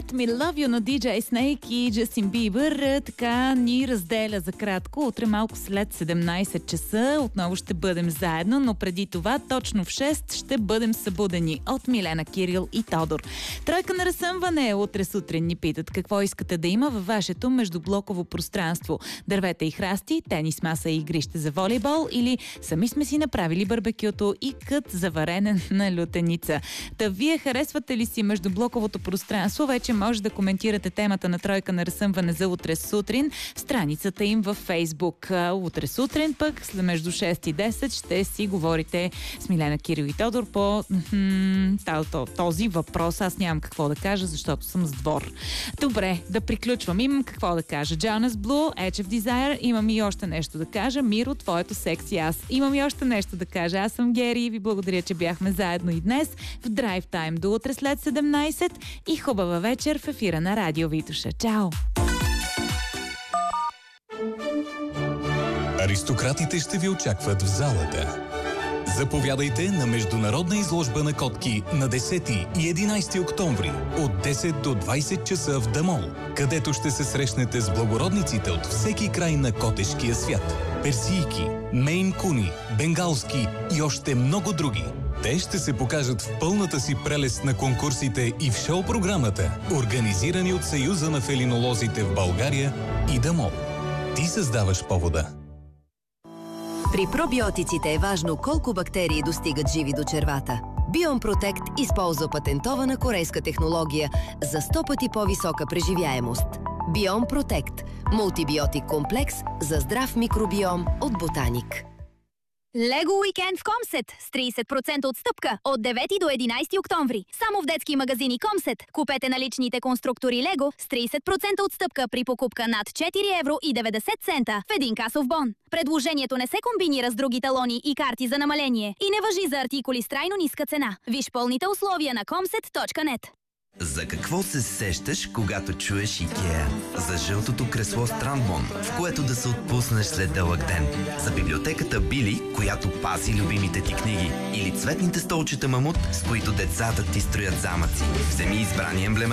Let Me Love You на DJ Snake и Justin Bieber така ни разделя за кратко. Утре малко след 17 часа отново ще бъдем заедно, но преди това точно в 6 ще бъдем събудени от Милена, Кирил и Тодор. Тройка на разсъмване. Утре сутрин ни питат какво искате да има във вашето междублоково пространство. Дървета и храсти, тенис маса и игрище за волейбол или сами сме си направили барбекюто и кът за варене на лютеница. Та вие харесвате ли си междублоковото пространство? Вече може да коментирате темата на Тройка на разсъмване за утре сутрин в страницата им във Фейсбук. Утре сутрин пък след между 6 и 10 ще си говорите с Милена, Кирил и Тодор по този въпрос. Аз нямам какво да кажа, защото съм с двор. Добре, да приключвам. Имам какво да кажа. Jonas Blue, Edge of Desire. Имам и още нещо да кажа. Миро, твоето секси аз. Имам и още нещо да кажа. Аз съм Гери и ви благодаря, че бяхме заедно и днес в Drive Time до утре след 17 и хубава вечер в ефира на Радио Витоша. Чао! Аристократите ще ви очакват в залата. Заповядайте на международна изложба на котки на 10 и 11 октомври от 10 до 20 часа в Дамол, където ще се срещнете с благородниците от всеки край на котешкия свят. Персийки, мейн куни, бенгалски и още много други. Те ще се покажат в пълната си прелест на конкурсите и в шоу-програмата, организирани от Съюза на фелинолозите в България и Дамол. Ти създаваш повода. При пробиотиците е важно колко бактерии достигат живи до червата. Биом Протект използва патентована корейска технология за 100 пъти по-висока преживяемост. Биом Протект – мултибиотик комплекс за здрав микробиом от Ботаник. Лего уикенд в Комсет с 30% отстъпка от 9 до 11 октомври. Само в детски магазини Комсет. Купете наличните конструктори Лего с 30% отстъпка при покупка над 4 евро и 90 цента в един касов бон. Предложението не се комбинира с други талони и карти за намаление и не важи за артикули с трайно ниска цена. Виж пълните условия на comset.net. За какво се сещаш, когато чуеш IKEA? За жълтото кресло Странбон, в което да се отпуснеш след дълъг ден. За библиотеката Били, която пази любимите ти книги. Или цветните столчета Мамут, с които децата ти строят замъци. Вземи избрани емблема